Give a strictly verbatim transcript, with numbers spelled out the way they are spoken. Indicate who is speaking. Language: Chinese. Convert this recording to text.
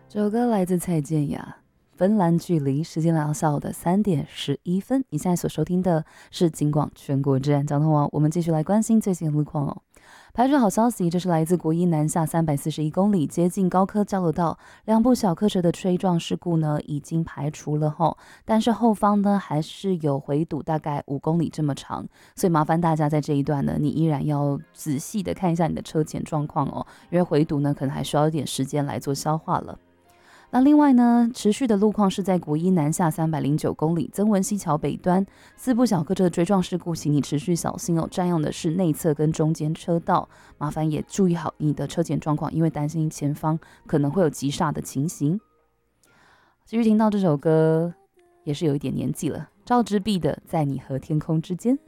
Speaker 1: 这首歌来自蔡健雅，芬兰距离，时间来到下午的三点十一分。你现在所收听的是金广全国治安交通网，我们继续来关心最新的路况哦。排除好消息，这是来自国一南下三百四十一公里，接近高科交流道，两部小客车的追撞事故呢已经排除了吼，但是后方呢还是有回堵，大概五公里这么长，所以麻烦大家在这一段呢，你依然要仔细的看一下你的车前状况哦，因为回堵呢可能还需要一点时间来做消化了。那另外呢，持续的路况是在国一南下三百零九公里，曾文溪桥北端，四部小客车的追撞事故，请你持续小心哦。占用的是内侧跟中间车道，麻烦也注意好你的车前状况，因为担心前方可能会有急刹的情形。继续听到这首歌，也是有一点年纪了，赵之璧的《在你和天空之间》。